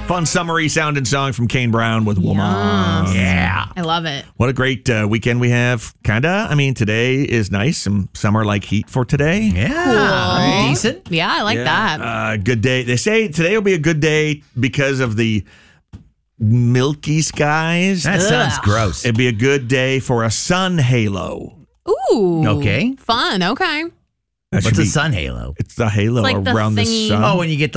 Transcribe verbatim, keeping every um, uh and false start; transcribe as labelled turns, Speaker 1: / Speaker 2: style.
Speaker 1: Fun summery sounding song from Kane Brown with Woman.
Speaker 2: Yes.
Speaker 1: Yeah.
Speaker 2: I love it.
Speaker 1: What a great uh, weekend we have. Kinda. I mean, today is nice. Some summer-like heat for today.
Speaker 3: Yeah.
Speaker 2: Cool.
Speaker 3: Decent.
Speaker 2: Yeah, I like that.
Speaker 1: Uh, good day. They say today will be a good day because of the milky skies.
Speaker 3: That sounds
Speaker 2: Ugh.
Speaker 3: gross.
Speaker 1: It'd be a good day for a sun halo.
Speaker 2: Ooh.
Speaker 3: Okay.
Speaker 2: Fun. Okay.
Speaker 1: That should
Speaker 3: What's a
Speaker 1: be-
Speaker 3: sun halo?
Speaker 1: It's the halo
Speaker 2: It's like the
Speaker 1: around the
Speaker 2: thingy-
Speaker 1: sun.
Speaker 3: Oh, when you get